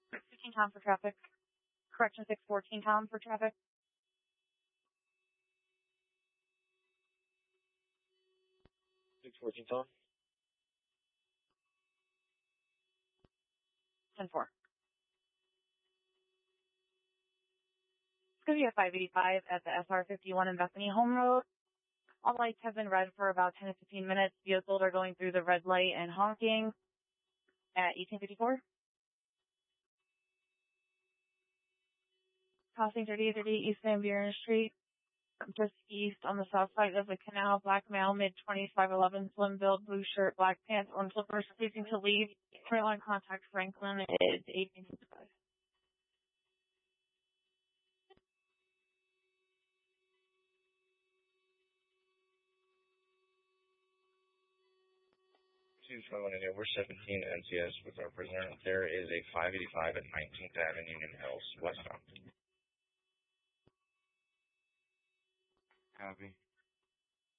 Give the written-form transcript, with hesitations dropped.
15 Tom for traffic. Correction 614 Tom for traffic. Tom. 10-4. It's going to be a 585 at the SR51 in Bethany Home Road. All lights have been red for about 10 to 15 minutes. Vehicles are going through the red light and honking at 1854. Crossing 3830 East Van Buren Street, just east on the south side of the canal. Black male, mid-20s, 5'11", slim build, blue shirt, black pants, orange slippers, refusing to leave. Trail line contact Franklin is 1855. We're 17 NCS with our prisoner. There is a 585 at 19th Avenue, Union Hills, westbound. Copy.